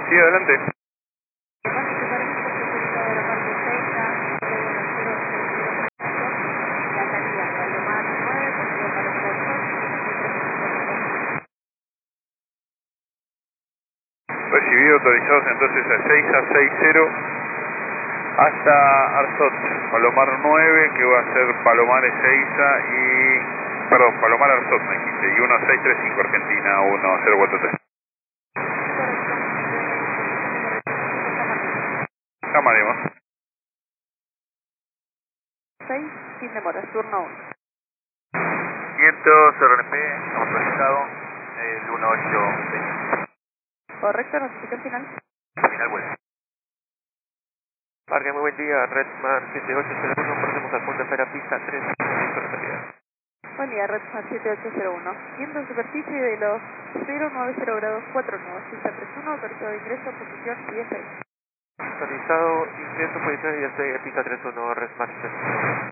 Sí, adelante. Recibido, autorizados entonces a 6A60 hasta Arzot, Palomar 9, que va a ser Palomar Ezeiza y... Perdón, Palomar Arzot me dijiste, y 1635 Argentina 1043. Llamaremos. 6, sin demora, turno 1. 500 RNP, hemos proyectado el 18. Correcto, notificación final. Final vuelta. Parque, muy buen día, Redman 7801, procedemos al punto de esfera pista 3, salida. Buen día, Redman 7801. Viendo superficie de los 090 grados 4 nudos, pista 31, autorizado de ingreso, posición 10. Autorizado, ingreso, posición 10, pista 31, Redman 7801.